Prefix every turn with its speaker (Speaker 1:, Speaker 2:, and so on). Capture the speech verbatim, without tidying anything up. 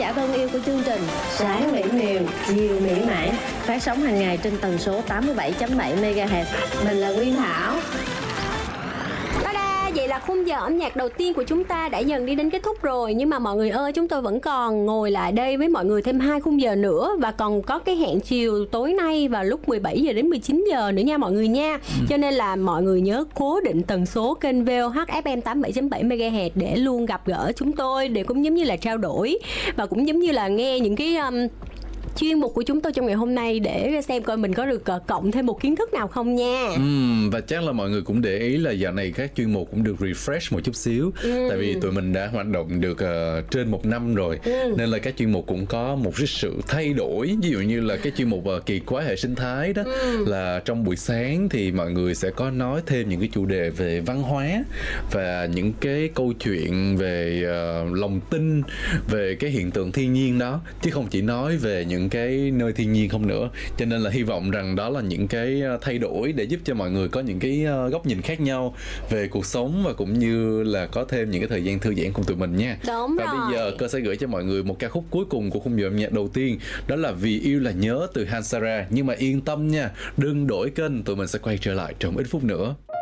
Speaker 1: giả thân yêu của chương trình Sáng mỹ miều, chiều mỹ mãn, phát sóng hàng ngày trên tần số tám mươi bảy chấm bảy mê ga héc. Mình là Nguyên Thảo.
Speaker 2: Vậy là khung giờ âm nhạc đầu tiên của chúng ta đã dần đi đến kết thúc rồi. Nhưng mà mọi người ơi, chúng tôi vẫn còn ngồi lại đây với mọi người thêm hai khung giờ nữa. Và còn có cái hẹn chiều tối nay vào lúc mười bảy giờ đến mười chín giờ nữa nha mọi người nha. ừ. Cho nên là mọi người nhớ cố định tần số kênh vê o hát ép em tám mươi bảy chấm bảy mê ga héc để luôn gặp gỡ chúng tôi, để cũng giống như là trao đổi và cũng giống như là nghe những cái um, chuyên mục của chúng tôi trong ngày hôm nay, để xem coi mình có được uh, cộng thêm một kiến thức nào không nha.
Speaker 3: Ừ, và chắc là mọi người cũng để ý là dạo này các chuyên mục cũng được refresh một chút xíu. ừ. Tại vì tụi mình đã hoạt động được uh, trên một năm rồi. ừ. Nên là các chuyên mục cũng có một cái sự thay đổi. Ví dụ như là cái chuyên mục uh, kỳ quái hệ sinh thái đó, ừ. là trong buổi sáng thì mọi người sẽ có nói thêm những cái chủ đề về văn hóa và những cái câu chuyện về uh, lòng tin, về cái hiện tượng thiên nhiên đó, chứ không chỉ nói về những cái nơi thiên nhiên không nữa. Cho nên là hy vọng rằng đó là những cái thay đổi để giúp cho mọi người có những cái góc nhìn khác nhau về cuộc sống, và cũng như là có thêm những cái thời gian thư giãn cùng tụi mình nha.
Speaker 2: Đúng
Speaker 3: và
Speaker 2: rồi.
Speaker 3: Bây giờ Cơ sẽ gửi cho mọi người một ca khúc cuối cùng của khung giờ âm nhạc đầu tiên, đó là Vì Yêu Là Nhớ từ Hansara. Nhưng mà yên tâm nha, đừng đổi kênh, tụi mình sẽ quay trở lại trong ít phút nữa.